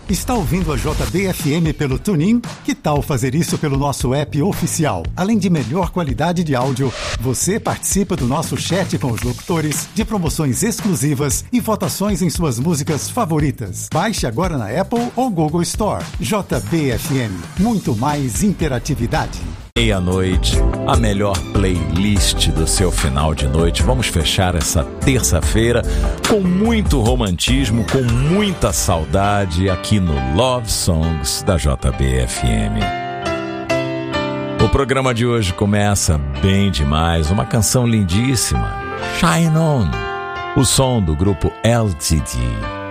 Está ouvindo a JBFM pelo TuneIn? Que tal fazer isso pelo nosso app oficial? Além de melhor qualidade de áudio, você participa do nosso chat com os locutores, de promoções exclusivas e votações em suas músicas favoritas. Baixe agora na Apple ou Google Store. JBFM, muito mais interatividade. Meia-noite, a melhor playlist do seu final de noite. Vamos fechar essa terça-feira com muito romantismo, com muita saudade aqui no Love Songs da JBFM. O programa de hoje começa bem demais, uma canção lindíssima, Shine On, o som do grupo LTD.